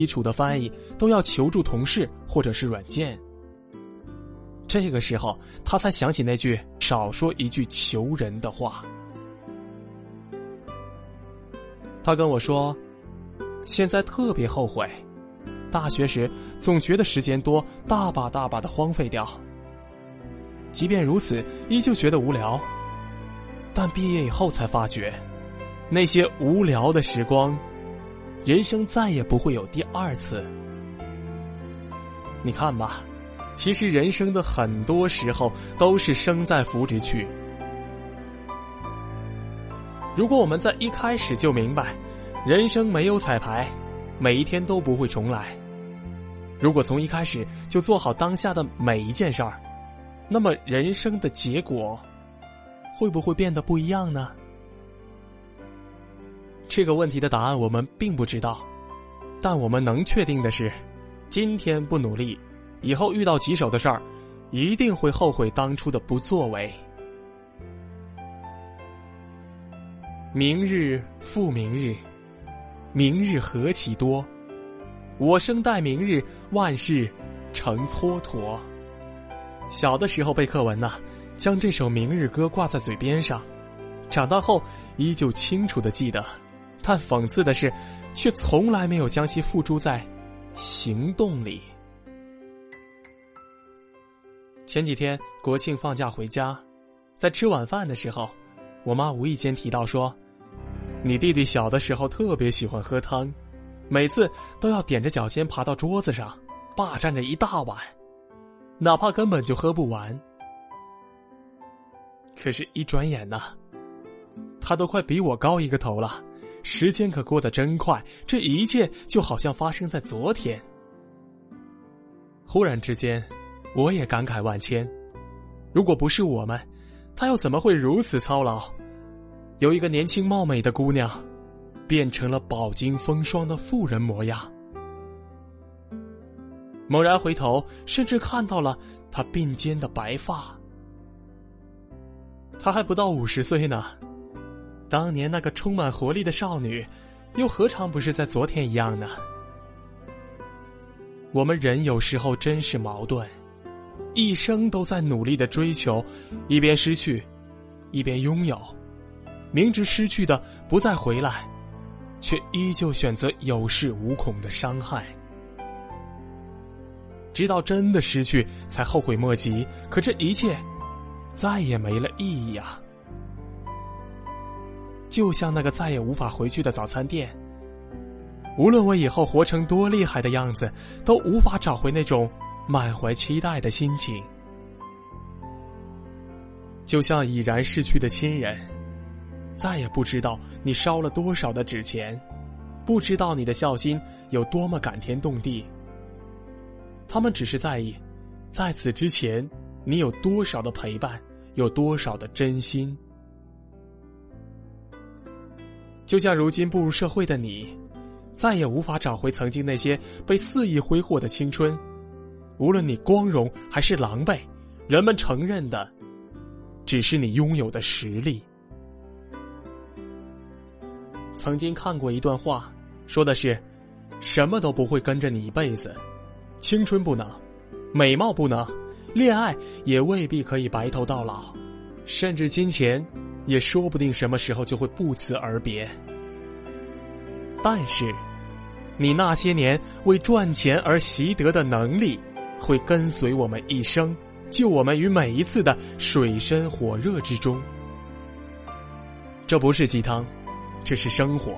基础的翻译都要求助同事或者是软件。这个时候他才想起那句少说一句求人的话。他跟我说，现在特别后悔，大学时总觉得时间多，大把大把的荒废掉，即便如此依旧觉得无聊，但毕业以后才发觉，那些无聊的时光人生再也不会有第二次。你看吧，其实人生的很多时候都是生在福之区。如果我们在一开始就明白人生没有彩排，每一天都不会重来，如果从一开始就做好当下的每一件事儿，那么人生的结果会不会变得不一样呢？这个问题的答案我们并不知道，但我们能确定的是，今天不努力，以后遇到棘手的事儿，一定会后悔当初的不作为。明日复明日，明日何其多，我生待明日，万事成蹉跎。小的时候背课文呢，将这首明日歌挂在嘴边上，长大后依旧清楚地记得，但讽刺的是，却从来没有将其付诸在行动里。前几天国庆放假回家，在吃晚饭的时候，我妈无意间提到说，你弟弟小的时候特别喜欢喝汤，每次都要踮着脚尖爬到桌子上，霸占着一大碗，哪怕根本就喝不完。可是一转眼呢，他都快比我高一个头了，时间可过得真快，这一切就好像发生在昨天。忽然之间，我也感慨万千，如果不是我们，他又怎么会如此操劳，由一个年轻貌美的姑娘变成了饱经风霜的妇人模样。猛然回头，甚至看到了她鬓间的白发。她还不到50岁呢，当年那个充满活力的少女，又何尝不是在昨天一样呢？我们人有时候真是矛盾，一生都在努力的追求，一边失去，一边拥有，明知失去的不再回来，却依旧选择有恃无恐的伤害，直到真的失去才后悔莫及，可这一切再也没了意义啊。就像那个再也无法回去的早餐店，无论我以后活成多厉害的样子，都无法找回那种满怀期待的心情。就像已然逝去的亲人，再也不知道你烧了多少的纸钱，不知道你的孝心有多么感天动地，他们只是在意在此之前你有多少的陪伴，有多少的真心。就像如今步入社会的你，再也无法找回曾经那些被肆意挥霍的青春，无论你光荣还是狼狈，人们承认的只是你拥有的实力。曾经看过一段话，说的是，什么都不会跟着你一辈子，青春不能，美貌不能，恋爱也未必可以白头到老，甚至金钱也说不定什么时候就会不辞而别。但是你那些年为赚钱而习得的能力，会跟随我们一生，救我们于每一次的水深火热之中。这不是鸡汤，这是生活。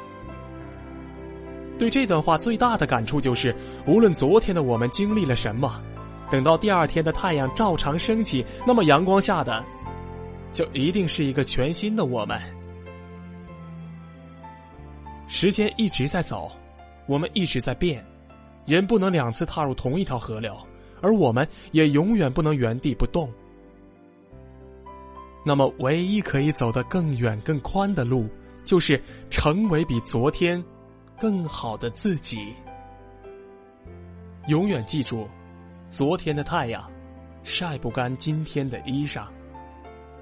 对这段话最大的感触就是，无论昨天的我们经历了什么，等到第二天的太阳照常升起，那么阳光下的就一定是一个全新的我们。时间一直在走，我们一直在变，人不能2次踏入同一条河流，而我们也永远不能原地不动。那么唯一可以走得更远更宽的路，就是成为比昨天更好的自己。永远记住，昨天的太阳晒不干今天的衣裳，